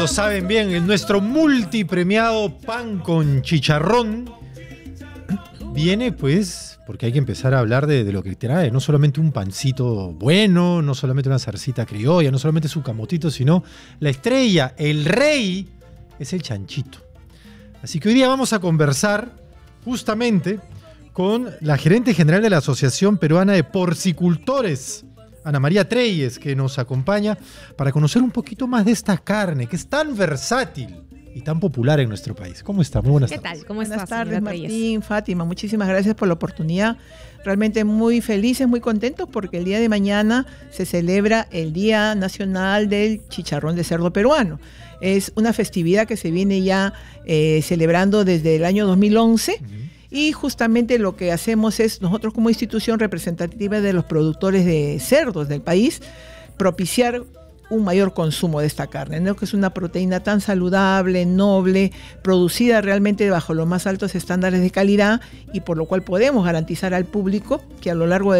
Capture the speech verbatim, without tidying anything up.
saben bien, en nuestro multipremiado pan con chicharrón viene pues, porque hay que empezar a hablar de, de lo que trae, no solamente un pancito bueno, no solamente una zarcita criolla, no solamente su camotito, sino la estrella, el rey, es el chanchito. Así que hoy día vamos a conversar justamente con la gerente general de la Asociación Peruana de Porcicultores, Ana María Treyes, que nos acompaña para conocer un poquito más de esta carne que es tan versátil y tan popular en nuestro país. ¿Cómo está? Muy buenas ¿Qué tardes. tal? ¿Cómo Buenas estás, tardes, Martín, Martín, Fátima. Muchísimas gracias por la oportunidad. Realmente muy felices, muy contentos porque el día de mañana se celebra el Día Nacional del Chicharrón de Cerdo Peruano. Es una festividad que se viene ya eh, celebrando desde el año dos mil once. Uh-huh. Y justamente lo que hacemos es, nosotros como institución representativa de los productores de cerdos del país, propiciar un mayor consumo de esta carne, ¿no? Que es una proteína tan saludable, noble, producida realmente bajo los más altos estándares de calidad y por lo cual podemos garantizar al público que a lo largo de